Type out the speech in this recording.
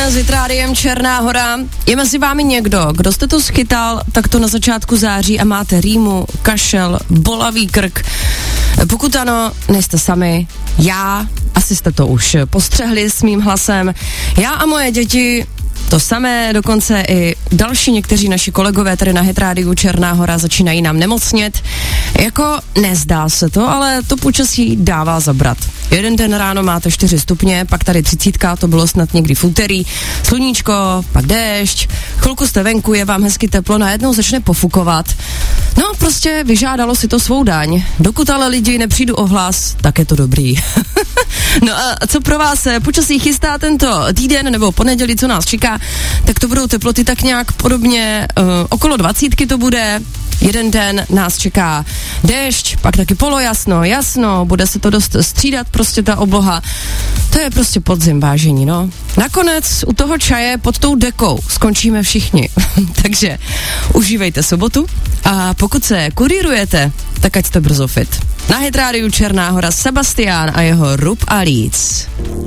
s Hitrádiem Černá Hora. Je mezi vámi někdo, kdo jste to schytal takto na začátku září a máte rýmu, kašel, bolavý krk? Pokud ano, nejste sami. Já, asi jste to už postřehli s mým hlasem. Já a moje děti to samé, dokonce i další někteří naši kolegové tady na Hitrádiu Černá Hora začínají nám nemocnět. Jako nezdá se to, ale to počasí dává zabrat. Jeden den ráno máte 4 stupně, pak tady 30, to bylo snad někdy v úterý, sluníčko, pak déšť, chvilku jste venku, je vám hezky teplo, najednou začne pofukovat. No, prostě vyžádalo si to svou daň. Dokud ale lidi nepřijdu o hlas, tak je to dobrý. No a co pro vás počasí chystá tento týden nebo pondělí, co nás čeká, tak to budou teploty tak nějak podobně, okolo 20 to bude. Jeden den nás čeká déšť, pak taky polojasno, jasno, bude se to dost střídat, prostě ta obloha. To je prostě podzim, vážení, no. Nakonec u toho čaje pod tou dekou skončíme všichni. Takže užívejte sobotu a pokud se kurírujete, tak ať jste brzo fit. Na Hitrádiu Černá Hora Sebastián a jeho Rub a Líc.